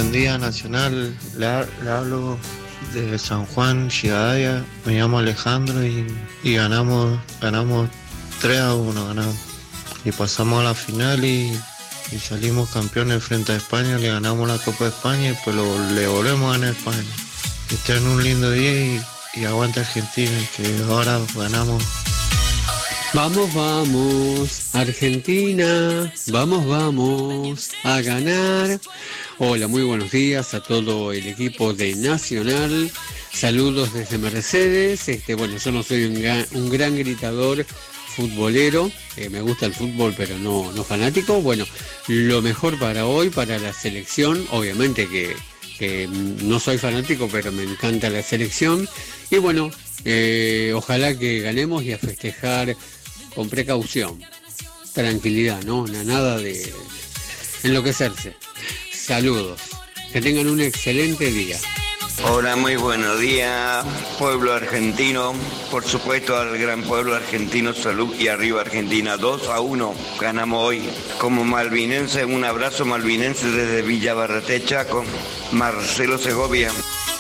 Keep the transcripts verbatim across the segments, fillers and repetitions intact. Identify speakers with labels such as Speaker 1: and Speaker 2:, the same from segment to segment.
Speaker 1: buen día, Nacional. Le, ha- le hablo de San Juan, Chigadaya. Me llamo Alejandro y, y ganamos, ganamos tres a uno ganamos. Y pasamos a la final y, y salimos campeones frente a España. Le ganamos la Copa de España y pues lo, le volvemos a ganar a España. Que estén un lindo día y, y aguante Argentina, que ahora ganamos.
Speaker 2: Vamos, vamos, Argentina, vamos, vamos a ganar. Hola, muy buenos días a todo el equipo de Nacional. Saludos desde Mercedes. Este, bueno, yo no soy un gran, un gran gritador futbolero, eh, me gusta el fútbol pero no, no fanático. Bueno, lo mejor para hoy, para la selección, obviamente que, que no soy fanático pero me encanta la selección. Y bueno, eh, ojalá que ganemos y a festejar con precaución, tranquilidad, ¿no? Nada de enloquecerse. Saludos, que tengan un excelente día.
Speaker 3: Hola, muy buenos días, pueblo argentino, por supuesto al gran pueblo argentino, salud y arriba Argentina, dos a uno, ganamos hoy. Como malvinense, un abrazo malvinense desde Villa Barreté, Chaco, Marcelo Segovia.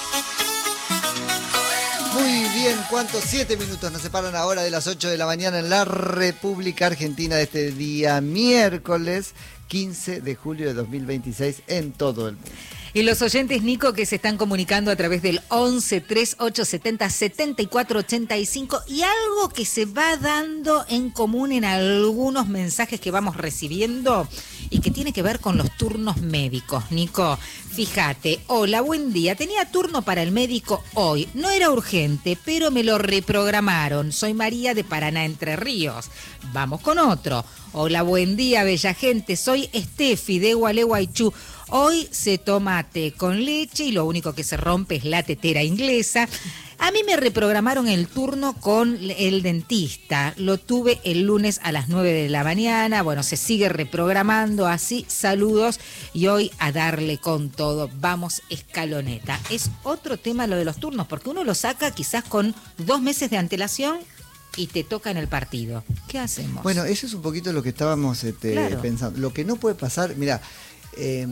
Speaker 4: Muy bien, ¿cuántos? Siete minutos nos separan ahora de las ocho de la mañana en la República Argentina de este día miércoles quince de julio de dos mil veintiséis en todo el mundo.
Speaker 5: Y los oyentes, Nico, que se están comunicando a través del once, treinta y ocho, setenta, setenta y cuatro, ochenta y cinco, y algo que se va dando en común en algunos mensajes que vamos recibiendo y que tiene que ver con los turnos médicos, Nico. Fíjate, hola, buen día, tenía turno para el médico hoy, no era urgente, pero me lo reprogramaron. Soy María de Paraná, Entre Ríos. Vamos con otro. Hola, buen día, bella gente, soy Estefi de Gualeguaychú. Hoy se toma té con leche y lo único que se rompe es la tetera inglesa. A mí me reprogramaron el turno con el dentista. Lo tuve el lunes a las nueve de la mañana. Bueno, se sigue reprogramando así. Saludos y hoy a darle con todo. Vamos, escaloneta. Es otro tema lo de los turnos, porque uno lo saca quizás con dos meses de antelación y te toca en el partido. ¿Qué hacemos?
Speaker 4: Bueno, eso es un poquito lo que estábamos este,
Speaker 5: Claro.
Speaker 4: pensando. Lo que no puede pasar, mira, eh,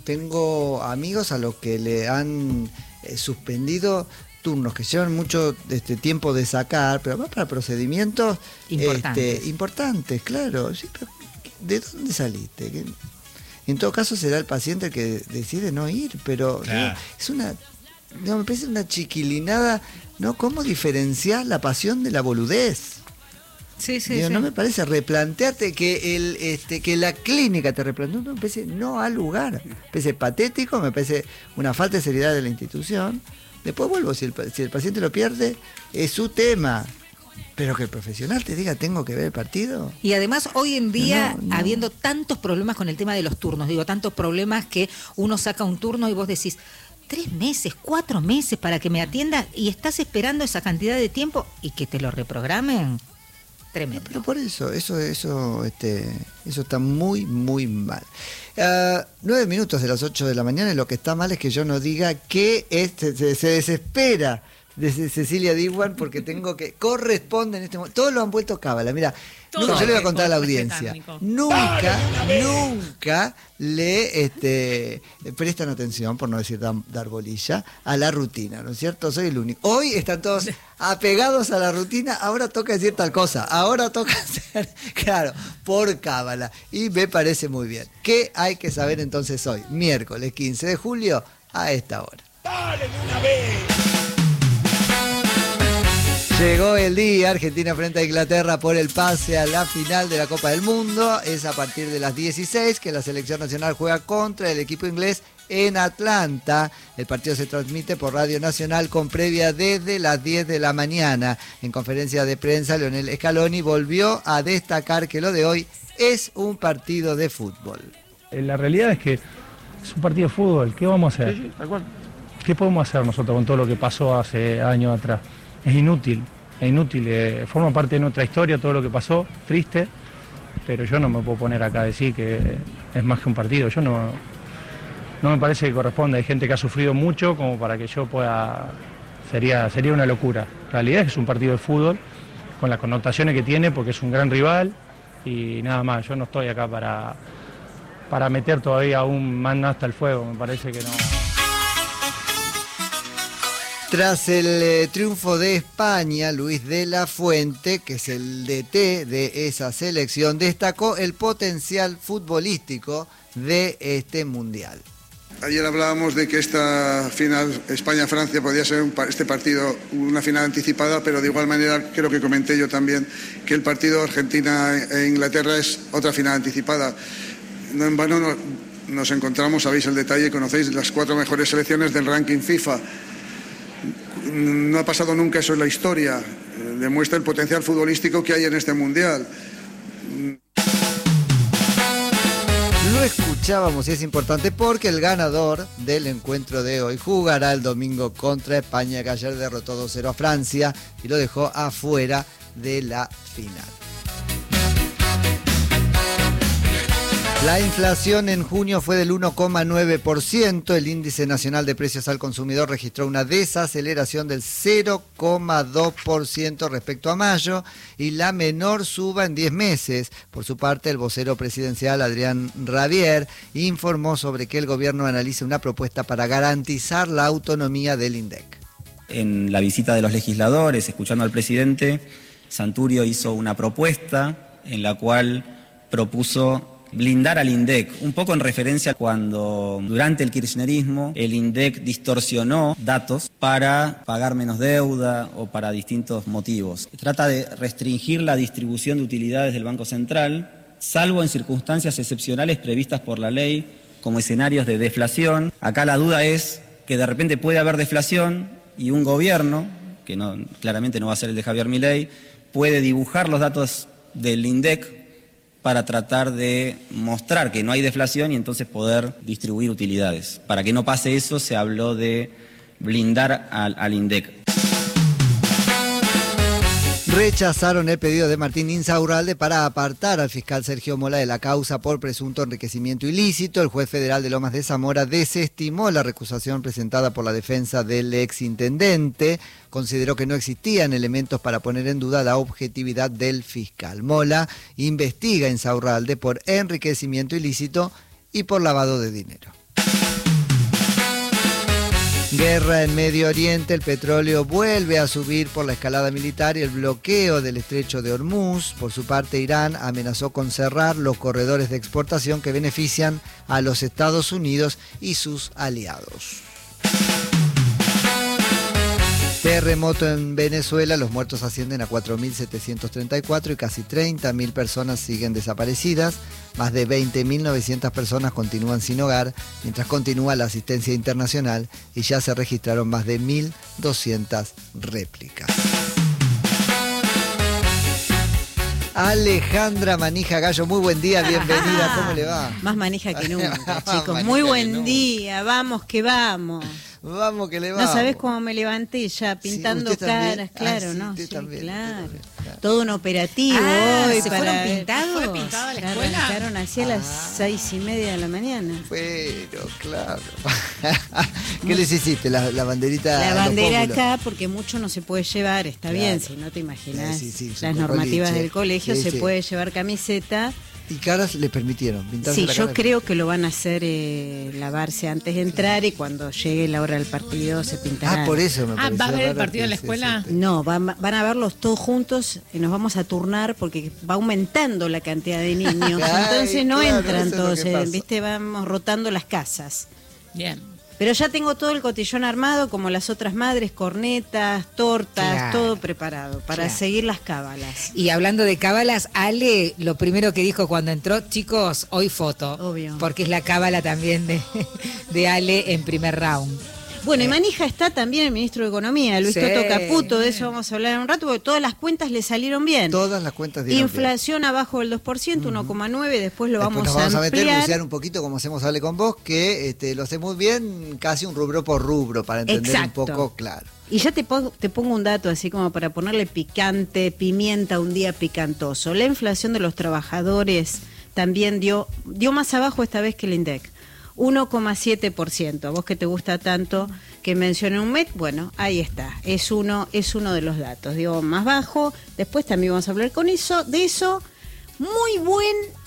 Speaker 4: tengo amigos a los que le han eh, suspendido turnos que llevan mucho este, tiempo de sacar, pero más para procedimientos
Speaker 5: Importantes.
Speaker 4: este, importantes, claro. Sí, pero ¿de dónde saliste? ¿Qué? En todo caso será el paciente el que decide no ir, pero
Speaker 6: Claro.
Speaker 4: no, es una, no, me parece una chiquilinada, ¿no? ¿Cómo diferenciar la pasión de la boludez?
Speaker 5: Sí, sí,
Speaker 4: Digo,
Speaker 5: sí.
Speaker 4: no me parece, replantearte que el este que la clínica te replantea, no, me parece no al lugar, me parece patético, me parece una falta de seriedad de la institución. Después vuelvo, si el, si el paciente lo pierde, es su tema, pero que el profesional te diga tengo que ver el partido.
Speaker 5: Y además hoy en día,
Speaker 4: No, no.
Speaker 5: habiendo tantos problemas con el tema de los turnos, digo, tantos problemas que uno saca un turno y vos decís, tres meses, cuatro meses para que me atienda y estás esperando esa cantidad de tiempo y que te lo reprogramen. Tremendo.
Speaker 4: Pero por eso, eso, eso, este, eso está muy, muy mal. Uh, nueve minutos de las ocho de la mañana y lo que está mal es que yo no diga que este, se, se desespera de Cecilia Diwan porque tengo que, corresponde en este momento, todos lo han vuelto cábala, mira,
Speaker 7: Todo
Speaker 4: no, yo le voy a
Speaker 7: que
Speaker 4: contar a la
Speaker 7: respetan,
Speaker 4: audiencia,
Speaker 7: Nico.
Speaker 4: nunca, nunca le este, prestan atención, por no decir dar, dar bolilla, a la rutina, ¿no es cierto? Soy el único. Hoy están todos apegados a la rutina, ahora toca decir tal cosa, ahora toca hacer, claro, por cábala, y me parece muy bien. ¿Qué hay que saber entonces hoy, miércoles quince de julio, a esta hora?
Speaker 6: ¡Dale de una vez!
Speaker 4: Llegó el día, Argentina frente a Inglaterra por el pase a la final de la Copa del Mundo. Es a partir de las dieciséis que la selección nacional juega contra el equipo inglés en Atlanta. El partido se transmite por Radio Nacional con previa desde las diez de la mañana. En conferencia de prensa, Lionel Scaloni volvió a destacar que lo de hoy es un partido de fútbol.
Speaker 8: La realidad es que es un partido de fútbol. ¿Qué vamos a hacer?
Speaker 6: Sí, sí, tal cual.
Speaker 8: ¿Qué podemos hacer nosotros con todo lo que pasó hace años atrás? Es inútil, es inútil. Eh, forma parte de nuestra historia todo lo que pasó, triste, pero yo no me puedo poner acá a decir que es más que un partido. Yo no, no me parece que corresponda. Hay gente que ha sufrido mucho como para que yo pueda... Sería, sería una locura. La realidad es que es un partido de fútbol con las connotaciones que tiene porque es un gran rival y nada más. Yo no estoy acá para... para meter todavía aún más hasta el fuego, me parece que no.
Speaker 4: Tras el eh, triunfo de España, Luis de la Fuente, que es el D T de esa selección, destacó el potencial futbolístico de este mundial.
Speaker 6: Ayer hablábamos de que esta final España-Francia podía ser un, este partido una final anticipada, pero de igual manera creo que comenté yo también que el partido Argentina-Inglaterra es otra final anticipada. No en vano nos, nos encontramos, sabéis el detalle, conocéis las cuatro mejores selecciones del ranking FIFA. No ha pasado nunca eso en la historia. Eh, demuestra el potencial futbolístico que hay en este mundial.
Speaker 4: Lo escuchábamos y es importante porque el ganador del encuentro de hoy jugará el domingo contra España, que ayer derrotó dos cero a Francia y lo dejó afuera de la final. La inflación en junio fue del uno coma nueve por ciento, el índice nacional de precios al consumidor registró una desaceleración del cero coma dos por ciento respecto a mayo y la menor suba en diez meses. Por su parte, el vocero presidencial Adrián Rabier informó sobre que el gobierno analiza una propuesta para garantizar la autonomía del INDEC.
Speaker 7: En la visita de los legisladores, escuchando al presidente, Santurio hizo una propuesta en la cual propuso blindar al INDEC, un poco en referencia a cuando durante el kirchnerismo el INDEC distorsionó datos para pagar menos deuda o para distintos motivos. Trata de restringir la distribución de utilidades del Banco Central, salvo en circunstancias excepcionales previstas por la ley, como escenarios de deflación. Acá la duda es que de repente puede haber deflación y un gobierno, que no, claramente no va a ser el de Javier Milei, puede dibujar los datos del INDEC para tratar de mostrar que no hay deflación y entonces poder distribuir utilidades. Para que no pase eso, se habló de blindar al, al INDEC.
Speaker 4: Rechazaron el pedido de Martín Insaurralde para apartar al fiscal Sergio Mola de la causa por presunto enriquecimiento ilícito. El juez federal de Lomas de Zamora desestimó la recusación presentada por la defensa del exintendente. Consideró que no existían elementos para poner en duda la objetividad del fiscal. Mola investiga a Insaurralde por enriquecimiento ilícito y por lavado de dinero. Guerra en Medio Oriente, el petróleo vuelve a subir por la escalada militar y el bloqueo del estrecho de Hormuz. Por su parte, Irán amenazó con cerrar los corredores de exportación que benefician a los Estados Unidos y sus aliados. Terremoto en Venezuela, los muertos ascienden a cuatro mil setecientos treinta y cuatro y casi treinta mil personas siguen desaparecidas. Más de veinte mil novecientas personas continúan sin hogar, mientras continúa la asistencia internacional y ya se registraron más de mil doscientas réplicas. Alejandra Manija Gallo, muy buen día, bienvenida, ¿cómo le va?
Speaker 9: Más manija que nunca, chicos, muy buen día, vamos que vamos.
Speaker 4: Vamos que le va.
Speaker 9: No sabés cómo me levanté ya pintando
Speaker 4: sí,
Speaker 9: caras, claro,
Speaker 4: ah, sí,
Speaker 9: ¿no? Sí,
Speaker 4: también,
Speaker 9: claro.
Speaker 4: También, claro.
Speaker 9: Todo un operativo
Speaker 5: ah,
Speaker 9: hoy
Speaker 5: ¿se
Speaker 9: para
Speaker 5: fueron pintados?
Speaker 9: ¿Fue
Speaker 5: pintada la escuela?
Speaker 9: Arrancaron hacia ah. las seis y media de la mañana.
Speaker 4: Pero, claro. ¿Qué les hiciste? La, la banderita.
Speaker 9: La bandera acá, porque mucho no se puede llevar, está claro. bien, si no te imaginas. Sí, sí, sí, las normativas coliche. del colegio, sí, se sí. puede llevar camiseta.
Speaker 4: ¿Y caras le permitieron pintarse
Speaker 9: Sí,
Speaker 4: la
Speaker 9: yo
Speaker 4: cara?
Speaker 9: creo que lo van a hacer eh, lavarse antes de entrar y cuando llegue la hora del partido se pintará.
Speaker 4: Ah, por eso me
Speaker 5: Ah, ¿va a haber el partido en la escuela?
Speaker 9: No, van, van a verlos todos juntos y nos vamos a turnar porque va aumentando la cantidad de niños. Ay, entonces no claro, entran todos, eh, ¿viste? Vamos rotando las casas.
Speaker 5: Bien.
Speaker 9: Pero ya tengo todo el cotillón armado, como las otras madres, cornetas, tortas, claro. todo preparado para claro. seguir las cábalas.
Speaker 5: Y hablando de cábalas, Ale, lo primero que dijo cuando entró, chicos, hoy foto.
Speaker 9: Obvio.
Speaker 5: Porque es la cábala también de, de Ale en primer round.
Speaker 9: Bueno, y Manija está también el ministro de Economía, Luis sí. Toto Caputo, de eso vamos a hablar en un rato, porque todas las cuentas le salieron bien.
Speaker 4: Todas las cuentas dieron
Speaker 9: Inflación
Speaker 4: bien.
Speaker 9: abajo del dos por ciento, uh-huh. uno coma nueve, después lo
Speaker 4: después
Speaker 9: vamos,
Speaker 4: nos vamos
Speaker 9: a
Speaker 4: a
Speaker 9: ampliar.
Speaker 4: meter, bucear un poquito, como hacemos Hable con vos, que este, lo hacemos bien, casi un rubro por rubro, para entender Exacto. un poco claro.
Speaker 9: Y ya te, po- te pongo un dato así como para ponerle picante, pimienta, un día picantoso. La inflación de los trabajadores también dio, dio más abajo esta vez que el INDEC. uno coma siete por ciento. A vos que te gusta tanto que mencioné un M E T, bueno, ahí está. Es uno, es uno de los datos. Digo, más bajo. Después también vamos a hablar con eso, de eso. Muy buen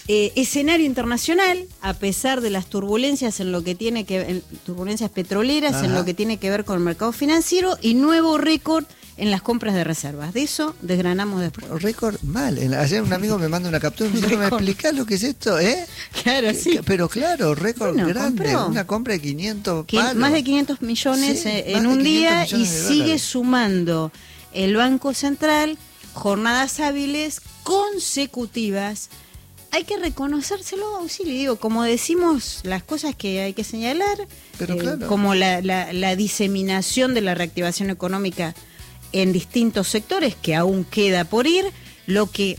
Speaker 9: Eh, escenario internacional, a pesar de las turbulencias en lo que tiene que en, turbulencias petroleras, Ajá. en lo que tiene que ver con el mercado financiero, y nuevo récord en las compras de reservas. De eso desgranamos después.
Speaker 4: Récord mal. Ayer un amigo me manda una captura y me dice, ¿me explicás lo que es esto? ¿Eh?
Speaker 9: Claro, sí.
Speaker 4: Pero claro, récord bueno, grande. Compró. Una compra de quinientos palos.
Speaker 9: Más de quinientos millones sí, eh, en un día y sigue dólares. Sumando el Banco Central jornadas hábiles consecutivas. Hay que reconocérselo, sí, le digo, como decimos las cosas que hay que señalar,
Speaker 4: Pero eh, claro.
Speaker 9: como la, la, la diseminación de la reactivación económica en distintos sectores, que aún queda por ir. Lo que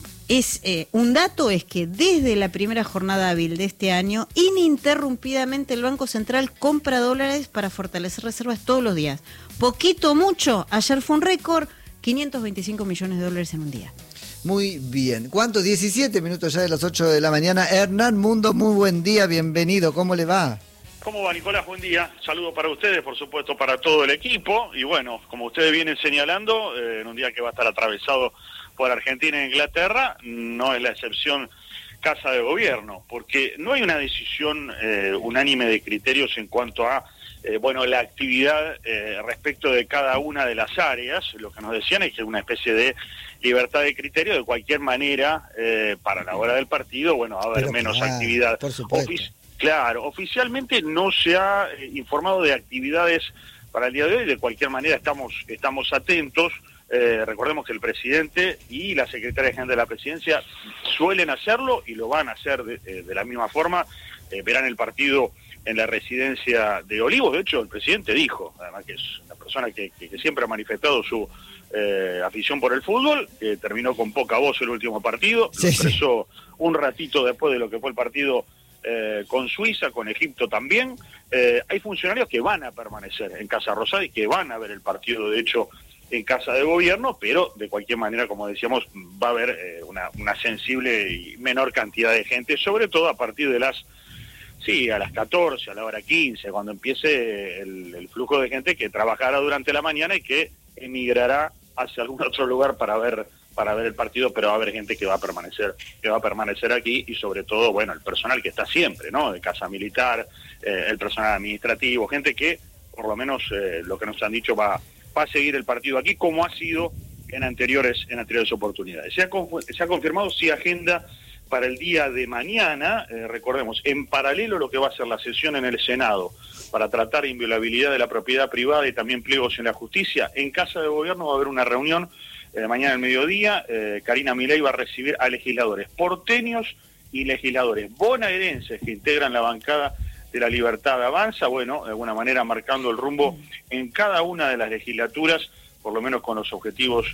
Speaker 9: es eh, un dato es que desde la primera jornada hábil de este año, ininterrumpidamente el Banco Central compra dólares para fortalecer reservas todos los días. Poquito, mucho, ayer fue un récord, quinientos veinticinco millones de dólares en un día.
Speaker 4: Muy bien. ¿Cuánto? diecisiete minutos ya de las ocho de la mañana. Hernán Mundo, muy buen día, bienvenido. ¿Cómo le va?
Speaker 10: ¿Cómo va, Nicolás? Buen día. Saludo para ustedes, por supuesto, para todo el equipo. Y bueno, como ustedes vienen señalando, eh, en un día que va a estar atravesado por Argentina e Inglaterra, no es la excepción Casa de Gobierno, porque no hay una decisión eh, unánime de criterios en cuanto a eh, bueno, la actividad eh, respecto de cada una de las áreas. Lo que nos decían es que es una especie de libertad de criterio. De cualquier manera, eh, para la hora del partido, bueno, va a haber Pero menos claro, actividad.
Speaker 4: Por supuesto.
Speaker 10: Ofici- claro, oficialmente no se ha eh, informado de actividades para el día de hoy. De cualquier manera, estamos, estamos atentos. Eh, recordemos que el presidente y la secretaria general de la presidencia suelen hacerlo y lo van a hacer de, eh, de la misma forma. Eh, verán el partido en la residencia de Olivos. De hecho, el presidente dijo, además que es una persona que, que, que siempre ha manifestado su eh, afición por el fútbol, que terminó con poca voz el último partido, sí, lo expresó sí. un ratito después de lo que fue el partido eh, con Suiza, con Egipto también. Eh, hay funcionarios que van a permanecer en Casa Rosada y que van a ver el partido, de hecho, en Casa de Gobierno, pero de cualquier manera, como decíamos, va a haber eh, una, una sensible y menor cantidad de gente, sobre todo a partir de las, sí, a las catorce, a la hora quince, cuando empiece el, el flujo de gente que trabajará durante la mañana y que emigrará hacia algún otro lugar para ver para ver el partido, pero va a haber gente que va a permanecer que va a permanecer aquí, y sobre todo, bueno, el personal que está siempre, ¿no? De Casa Militar, eh, el personal administrativo, gente que, por lo menos, eh, lo que nos han dicho, va va a seguir el partido aquí, como ha sido en anteriores en anteriores oportunidades. Se ha, se ha confirmado, sí, agenda para el día de mañana, eh, recordemos, en paralelo lo que va a ser la sesión en el Senado para tratar inviolabilidad de la propiedad privada y también pliegos en la justicia. En Casa de Gobierno va a haber una reunión eh, mañana al mediodía. eh, Karina Milei va a recibir a legisladores porteños y legisladores bonaerenses que integran la bancada de la Libertad Avanza, bueno, de alguna manera marcando el rumbo en cada una de las legislaturas, por lo menos con los objetivos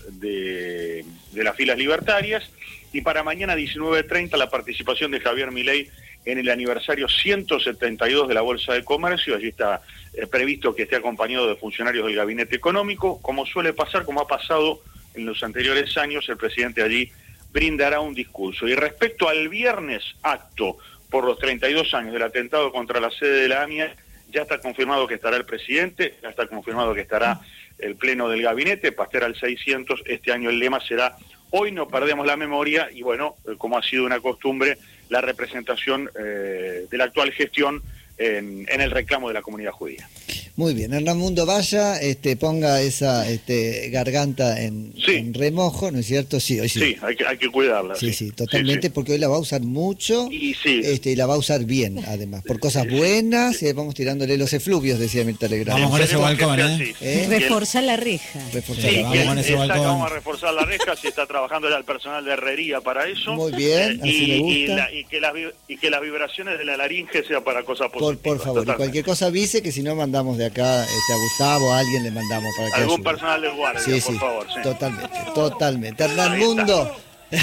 Speaker 10: de, de las filas libertarias. Y para mañana diecinueve treinta la participación de Javier Milei en el aniversario ciento setenta y dos de la Bolsa de Comercio. Allí está eh, previsto que esté acompañado de funcionarios del Gabinete Económico. Como suele pasar, como ha pasado en los anteriores años, el presidente allí brindará un discurso. Y respecto al viernes, acto por los treinta y dos años del atentado contra la sede de la AMIA, ya está confirmado que estará el presidente, ya está confirmado que estará el pleno del gabinete, Pasteur al seiscientos. Este año el lema será "Hoy no perdemos la memoria", y bueno, como ha sido una costumbre, la representación eh, de la actual gestión en, en el reclamo de la comunidad judía.
Speaker 4: Muy bien, Hernán Mundo, vaya, este, ponga esa este, garganta en, sí. en remojo, ¿no es cierto? Sí, hoy sí.
Speaker 10: Sí, hay que, hay que cuidarla.
Speaker 4: Sí,
Speaker 10: sí,
Speaker 4: sí, totalmente, sí, sí. Porque hoy la va a usar mucho
Speaker 10: y, sí.
Speaker 4: este, y la va a usar bien, además, por cosas buenas, sí. y vamos tirándole los efluvios, decía Mirta Legrand.
Speaker 11: Vamos con ese balcón, ¿eh?
Speaker 9: ¿eh? Reforzar la reja.
Speaker 4: Reforzar
Speaker 10: sí,
Speaker 4: la
Speaker 10: vamos
Speaker 4: con
Speaker 10: ese balcón. Vamos a reforzar la reja, si está trabajando ya el personal de herrería para eso.
Speaker 4: Muy bien, así
Speaker 10: y,
Speaker 4: le gusta.
Speaker 10: Y, la, y, que las, y que las vibraciones de la laringe sean para cosas positivas.
Speaker 4: Por, por favor, totalmente. Y cualquier cosa avise, que si no mandamos de acá este, a Gustavo, a alguien le mandamos para que
Speaker 10: algún
Speaker 4: ayude.
Speaker 10: Personal de guardia,
Speaker 4: sí,
Speaker 10: por
Speaker 4: sí,
Speaker 10: favor. Sí.
Speaker 4: Totalmente, totalmente. Hernán Mundo,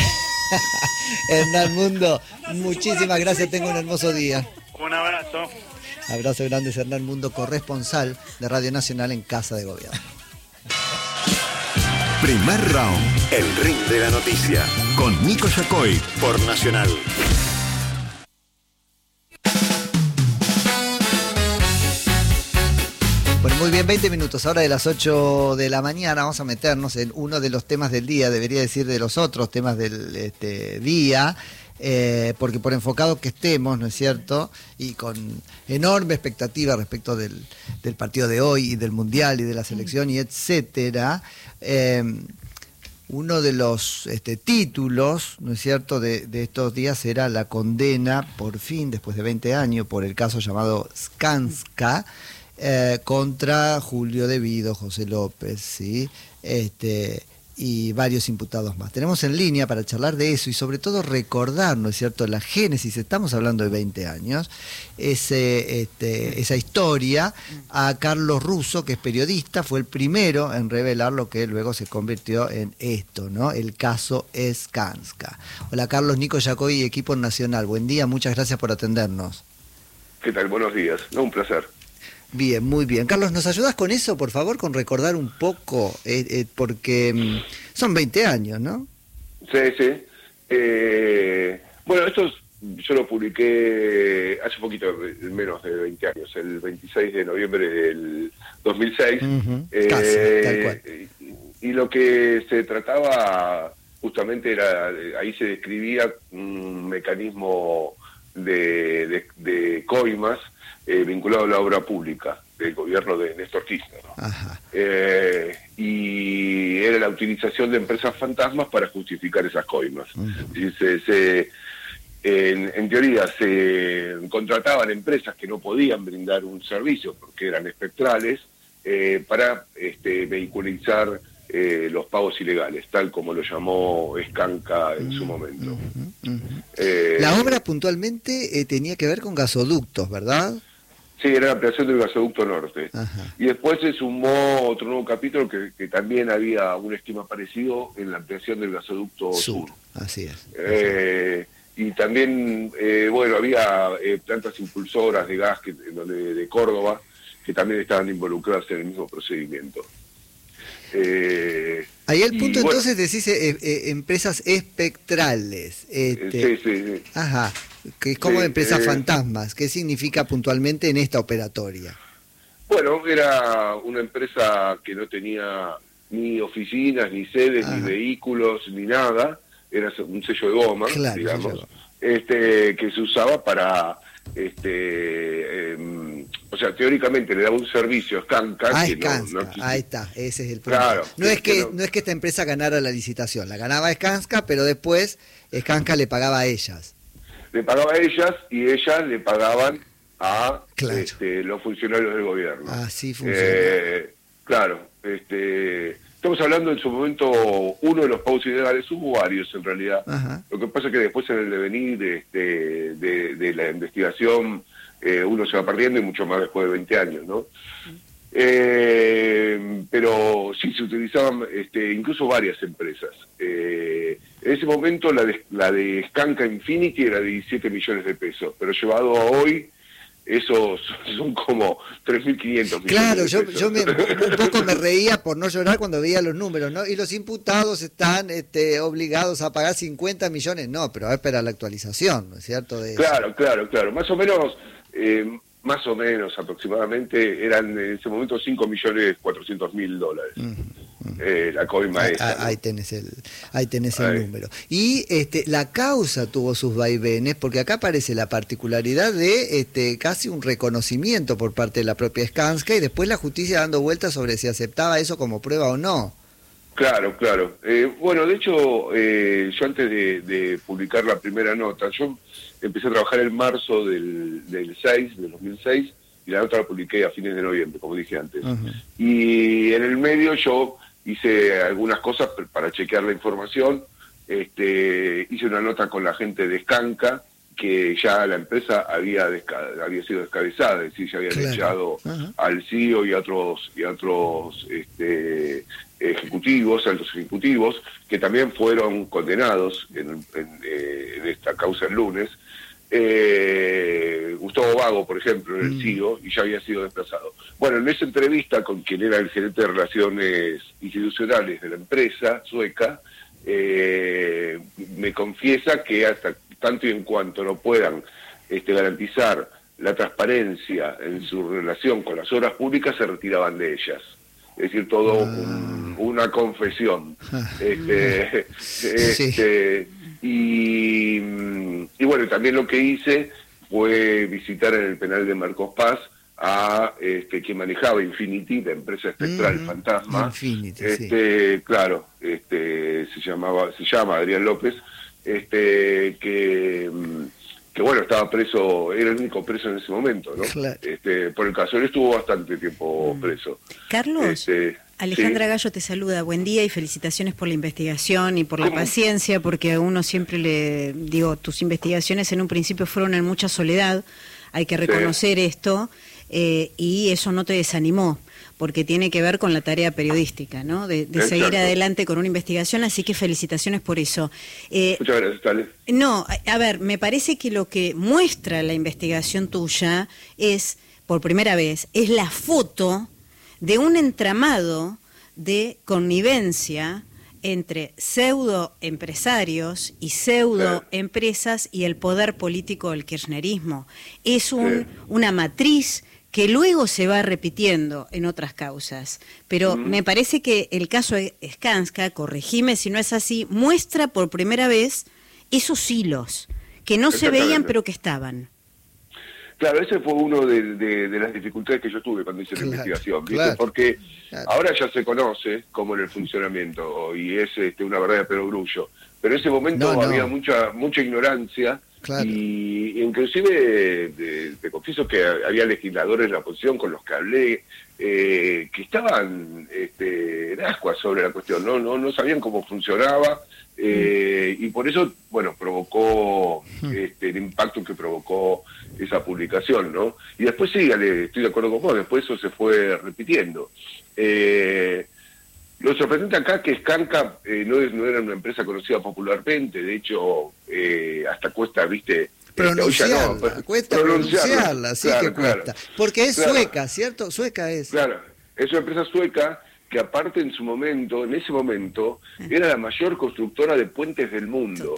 Speaker 4: Hernán Mundo, muchísimas gracias, tengo un hermoso día.
Speaker 10: Un abrazo.
Speaker 4: Abrazo grande, Hernán Mundo, corresponsal de Radio Nacional en Casa de Gobierno.
Speaker 12: Primer round, el ring de la noticia, con Nico Yacoy por Nacional.
Speaker 4: Bueno, muy bien, veinte minutos, ahora de las ocho de la mañana vamos a meternos en uno de los temas del día, debería decir de los otros temas del este, día, eh, porque por enfocados que estemos, ¿no es cierto? Y con enorme expectativa respecto del, del partido de hoy y del Mundial y de la selección y etcétera, eh, uno de los este, títulos, ¿no es cierto?, de, de estos días era la condena, por fin, después de veinte años, por el caso llamado Skanska, eh, contra Julio De Vido, José López, ¿sí? Este, y varios imputados más. Tenemos en línea para charlar de eso y sobre todo recordar, ¿no es cierto?, la génesis, estamos hablando de veinte años, ese, este, esa historia, a Carlos Russo, que es periodista, fue el primero en revelar lo que luego se convirtió en esto, ¿no?, el caso Skanska. Hola Carlos, Nico Yacoy, equipo nacional, buen día, muchas gracias por atendernos.
Speaker 11: ¿Qué tal? Buenos días, no, un placer.
Speaker 4: Bien, muy bien. Carlos, ¿nos ayudas con eso, por favor, con recordar un poco? Eh, eh, porque mm, son veinte años, ¿no?
Speaker 11: Sí, sí. Eh, bueno, esto es, yo lo publiqué hace poquito, menos de veinte años, el veintiséis de noviembre del dos mil seis. Uh-huh. eh, Casi, tal cual. Y, y lo que se trataba justamente era, ahí se describía un mecanismo de, de, de coimas, Eh, vinculado a la obra pública del gobierno de Néstor Kirchner, ¿no? Ajá. Eh, y era la utilización de empresas fantasmas para justificar esas coimas. Uh-huh. Y se, se, en, en teoría se contrataban empresas que no podían brindar un servicio porque eran espectrales eh, para este, vehiculizar eh, los pagos ilegales, tal como lo llamó Skanska en uh-huh. su momento.
Speaker 4: Uh-huh. Uh-huh. Eh, la obra puntualmente eh, tenía que ver con gasoductos, ¿verdad?
Speaker 11: Sí, era la ampliación del gasoducto norte. Ajá. Y después se sumó otro nuevo capítulo que, que también había un esquema parecido en la ampliación del gasoducto sur. sur.
Speaker 4: Así es.
Speaker 11: Eh, y también, eh, bueno, había eh, plantas impulsoras de gas que, de, de Córdoba que también estaban involucradas en el mismo procedimiento. Eh,
Speaker 4: Ahí el punto, y, entonces, bueno, decís eh, eh, empresas espectrales. Este,
Speaker 11: sí, sí, sí.
Speaker 4: Ajá. Que es como
Speaker 11: sí,
Speaker 4: empresas
Speaker 11: eh,
Speaker 4: fantasmas. ¿Qué significa puntualmente en esta operatoria?
Speaker 11: Bueno, era una empresa que no tenía ni oficinas, ni sedes, Ajá. ni vehículos, ni nada. Era un sello de goma, claro, digamos, sello. este que se usaba para... este eh, o sea, teóricamente le daba un servicio a Skanska.
Speaker 4: Ah,
Speaker 11: que
Speaker 4: Skanska.
Speaker 11: No, no
Speaker 4: Ahí está, ese es el problema.
Speaker 11: Claro,
Speaker 4: no,
Speaker 11: que,
Speaker 4: es que,
Speaker 11: que
Speaker 4: no... no es que esta empresa ganara la licitación, la ganaba Skanska, pero después Skanska le pagaba a ellas.
Speaker 11: Le pagaba a ellas y ellas le pagaban a
Speaker 4: claro.
Speaker 11: este, los funcionarios del gobierno.
Speaker 4: Así funciona.
Speaker 11: Eh, claro, este, estamos hablando en su momento, uno de los pagos ilegales, hubo varios en realidad. Ajá. Lo que pasa es que después en el devenir de, de, de, de la investigación eh, uno se va perdiendo y mucho más después de veinte años, ¿no? Eh, pero sí se utilizaban este, incluso varias empresas. Eh, en ese momento la de, la de Skanska Infinity era de diecisiete millones de pesos, pero llevado a hoy esos son como tres mil quinientos millones.
Speaker 4: Claro,
Speaker 11: de
Speaker 4: yo,
Speaker 11: pesos.
Speaker 4: yo me, un poco me reía por no llorar cuando veía los números, ¿no? Y los imputados están este, obligados a pagar cincuenta millones, no, pero a esperar la actualización, ¿no es cierto? De
Speaker 11: claro,
Speaker 4: eso.
Speaker 11: claro, claro. Más o menos... Eh, más o menos aproximadamente eran en ese momento cinco millones cuatrocientos mil dólares. Uh-huh, uh-huh. Eh, la coima
Speaker 4: ahí,
Speaker 11: esa, ¿no?
Speaker 4: ahí tenés el, ahí tenés el
Speaker 11: ahí.
Speaker 4: número. Y este, la causa tuvo sus vaivenes, porque acá aparece la particularidad de este, casi un reconocimiento por parte de la propia Skanska y después la justicia dando vueltas sobre si aceptaba eso como prueba o no.
Speaker 11: Claro, claro. Eh, bueno, de hecho, eh, yo antes de, de publicar la primera nota, yo empecé a trabajar en marzo del, del seis, del dos mil seis, y la nota la publiqué a fines de noviembre, como dije antes. Uh-huh. Y en el medio yo hice algunas cosas para chequear la información. Este, hice una nota con la gente de Skanska, que ya la empresa había desca- había sido descabezada, es decir, ya habían claro. echado uh-huh. al C E O y a otros y a otros este, ejecutivos, altos ejecutivos, que también fueron condenados en, en, eh, en esta causa el lunes. Eh, Gustavo Vago, por ejemplo, en el mm. C E O, y ya había sido desplazado. Bueno, en esa entrevista con quien era el gerente de Relaciones Institucionales de la empresa sueca, eh, me confiesa que hasta tanto y en cuanto no puedan este, garantizar la transparencia en su relación con las obras públicas, se retiraban de ellas. Es decir, todo ah. un, una confesión. este,
Speaker 4: sí.
Speaker 11: este, Y, y bueno, también lo que hice fue visitar en el penal de Marcos Paz a este, quien manejaba Infinity, la empresa espectral mm, fantasma.
Speaker 4: Infinity,
Speaker 11: este,
Speaker 4: sí.
Speaker 11: Claro, este, se llamaba, se llama Adrián López, este, que, que bueno, estaba preso, era el único preso en ese momento, ¿no?
Speaker 4: Claro.
Speaker 11: Este, por el caso, él estuvo bastante tiempo mm. preso.
Speaker 9: Carlos,
Speaker 11: este,
Speaker 9: Alejandra
Speaker 11: ¿sí?
Speaker 9: Gallo te saluda, buen día y felicitaciones por la investigación y por la
Speaker 11: ¿Cómo?
Speaker 9: paciencia, porque a uno siempre le digo, tus investigaciones en un principio fueron en mucha soledad, hay que reconocer sí. esto, eh, y eso no te desanimó, porque tiene que ver con la tarea periodística, ¿no? De, de seguir adelante con una investigación, así que felicitaciones por eso. Eh,
Speaker 11: Muchas gracias, Tale.
Speaker 9: No, a, a ver, me parece que lo que muestra la investigación tuya es, por primera vez, es la foto de un entramado de connivencia entre pseudo empresarios y pseudo empresas y el poder político del kirchnerismo. Es un, sí. una matriz que luego se va repitiendo en otras causas. Pero mm. me parece que el caso de Skanska, corregime si no es así, muestra por primera vez esos hilos que no se veían pero que estaban.
Speaker 11: Claro, ese fue uno de, de, de las dificultades que yo tuve cuando hice claro, la investigación, ¿viste?
Speaker 4: Claro,
Speaker 11: porque
Speaker 4: claro.
Speaker 11: ahora ya se conoce cómo en el funcionamiento y es este, una verdad de perogrullo, pero en ese momento no, no. había mucha mucha ignorancia claro. y inclusive te, te confieso que había legisladores en la oposición con los que hablé eh, que estaban este, en ascuas sobre la cuestión, no no no sabían cómo funcionaba. Eh, y por eso, bueno, provocó este, el impacto que provocó esa publicación, ¿no? Y después sí, Ale, estoy de acuerdo con vos, después eso se fue repitiendo. Eh, lo sorprendente acá es que Skanska eh, no, es, no era una empresa conocida popularmente, de hecho, eh, hasta cuesta, viste...
Speaker 4: Pronunciarla,
Speaker 11: este, no,
Speaker 4: cuesta pronunciarla, pronunciarla sí claro, que cuesta. Claro. Porque es claro. sueca, ¿cierto? Sueca es.
Speaker 11: Claro, es una empresa sueca que aparte en su momento, en ese momento, era la mayor constructora de puentes del mundo.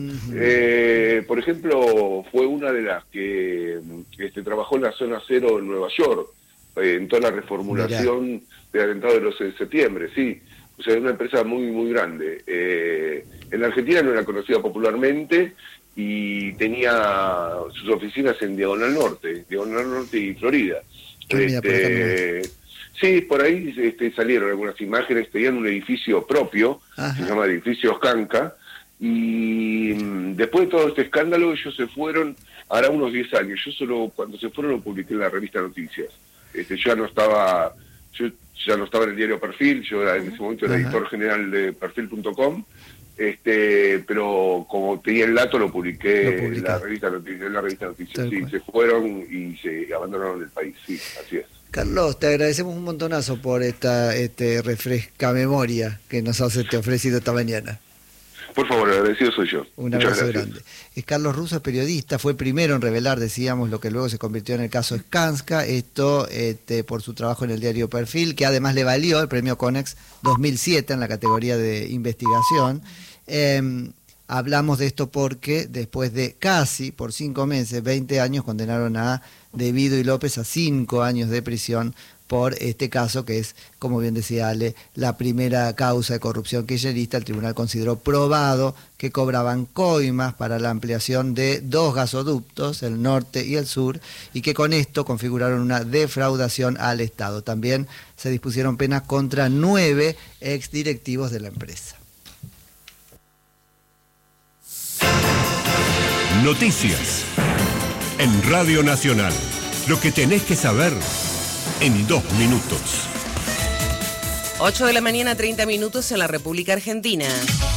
Speaker 11: Eh, por ejemplo, fue una de las que este, trabajó en la zona cero en Nueva York, eh, en toda la reformulación Mirá. del atentado del once de septiembre, sí. O sea, es una empresa muy, muy grande. Eh, en la Argentina no era conocida popularmente y tenía sus oficinas en Diagonal Norte, Diagonal Norte y Florida. Este, Sí, por ahí este, salieron algunas imágenes, tenían un edificio propio, Ajá. se llama edificio Skanska, y mmm, después de todo este escándalo ellos se fueron, hará unos diez años, yo solo cuando se fueron lo publiqué en la revista Noticias, este, yo ya no estaba, yo ya no estaba en el diario Perfil, yo era, en ese momento era Ajá. editor general de perfil punto com, este, pero como tenía el dato lo publiqué en la revista Noticias, en la revista Noticias, sí, se fueron y se abandonaron el país, sí, así es.
Speaker 4: Carlos, te agradecemos un montonazo por esta este refresca memoria que nos has este, ofrecido esta mañana.
Speaker 11: Por favor, agradecido soy yo.
Speaker 4: Un abrazo grande. Es Carlos Russo, periodista, fue primero en revelar, decíamos, lo que luego se convirtió en el caso Skanska, esto este, por su trabajo en el diario Perfil, que además le valió el premio Conex dos mil siete en la categoría de investigación. Eh, hablamos de esto porque después de casi, por cinco meses, veinte años, condenaron a De Vido y López a cinco años de prisión por este caso, que es, como bien decía Ale, la primera causa de corrupción kirchnerista. El tribunal consideró probado que cobraban coimas para la ampliación de dos gasoductos, el norte y el sur, y que con esto configuraron una defraudación al Estado. También se dispusieron penas contra nueve exdirectivos de la empresa.
Speaker 12: Noticias en Radio Nacional. Lo que tenés que saber en dos minutos.
Speaker 13: ocho de la mañana, treinta minutos en la República Argentina.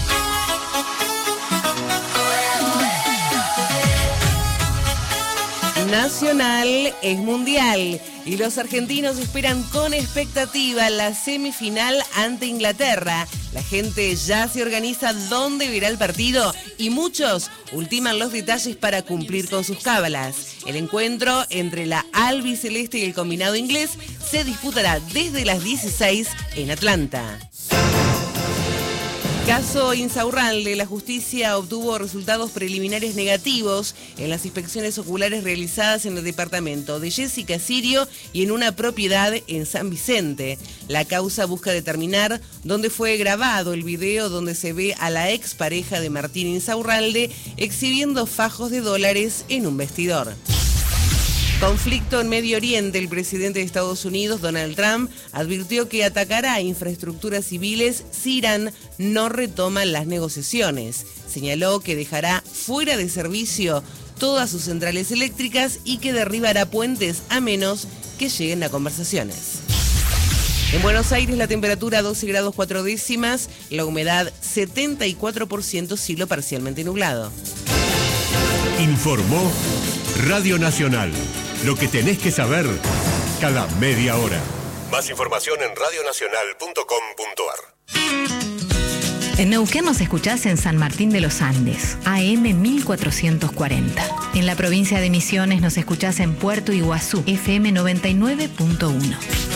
Speaker 13: Nacional es mundial y los argentinos esperan con expectativa la semifinal ante Inglaterra. La gente ya se organiza dónde verá el partido y muchos ultiman los detalles para cumplir con sus cábalas. El encuentro entre la albiceleste y el combinado inglés se disputará desde las dieciséis en Atlanta. Caso Insaurralde, la justicia obtuvo resultados preliminares negativos en las inspecciones oculares realizadas en el departamento de Jessica Sirio y en una propiedad en San Vicente. La causa busca determinar dónde fue grabado el video donde se ve a la expareja de Martín Insaurralde exhibiendo fajos de dólares en un vestidor. Conflicto en Medio Oriente. El presidente de Estados Unidos, Donald Trump, advirtió que atacará infraestructuras civiles si Irán no retoma las negociaciones. Señaló que dejará fuera de servicio todas sus centrales eléctricas y que derribará puentes a menos que lleguen a conversaciones. En Buenos Aires la temperatura doce grados cuatro décimas, la humedad setenta y cuatro por ciento, cielo parcialmente nublado.
Speaker 12: Informó Radio Nacional. Lo que tenés que saber cada media hora. Más información en radio nacional punto com punto ar.
Speaker 14: En Neuquén nos escuchás en San Martín de los Andes, A M mil cuatrocientos cuarenta. En la provincia de Misiones nos escuchás en Puerto Iguazú, F M noventa y nueve punto uno.